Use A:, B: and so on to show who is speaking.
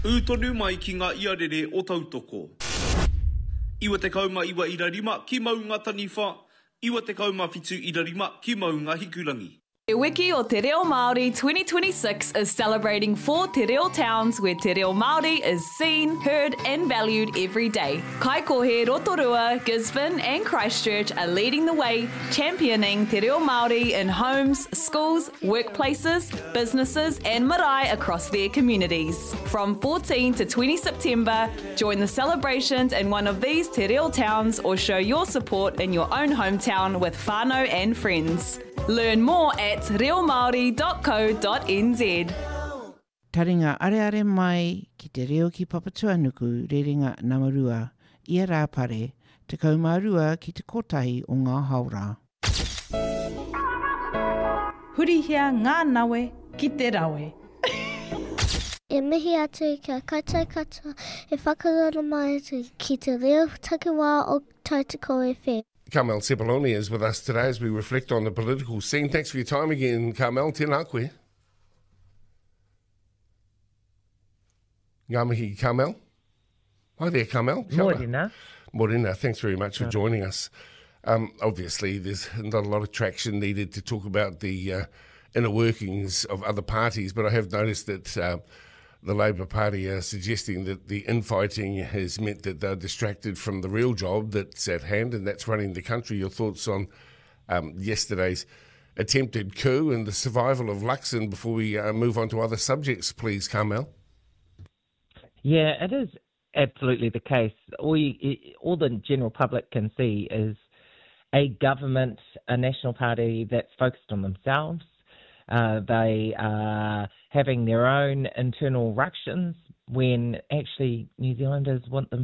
A: Tonu mai ki ngā iarere o tautoko. Iwa te kauma iwa irarima ki maunga taniwha. Iwa te kauma fitu irarima ki maunga hikurangi.
B: Te Wiki o Te Reo Māori 2026 is celebrating 4 Te Reo towns where Te Reo Māori is seen, heard and valued every day. Kaikohe, Rotorua, Gisborne and Christchurch are leading the way, championing Te Reo Māori in homes, schools, workplaces, businesses and marae across their communities. From 14 to 20 September, join the celebrations in one of these Te Reo towns or show your support in your own hometown with whānau and friends. Learn more at reomaori.co.nz.
C: Taringa are mai ki te reo ki Papatuanuku, rerenga Namarua, ia rā pare, te kaumarua ki te kotahi o ngā haura.
D: Hurihia ngā nawe ki te rawe.
E: E mihi atu kia kata, e whakarana mai atu ki te reo takiwā o Tautoko FM.
F: Carmel Cepoloni is with us today as we reflect on the political scene. Thanks for your time again, Carmel. Tēnā koe. Ngā mihi, Carmel. Hi there, Carmel.
G: Morena.
F: Morena, thanks very much for joining us. Obviously, there's not a lot of traction needed to talk about the inner workings of other parties, but I have noticed that the Labour Party are suggesting that the infighting has meant that they're distracted from the real job that's at hand, and that's running the country. Your thoughts on yesterday's attempted coup and the survival of Luxon before we move on to other subjects, please, Carmel?
G: Yeah, it is absolutely the case. All the general public can see is a government, a national party that's focused on themselves. They are having their own internal ructions when actually New Zealanders want them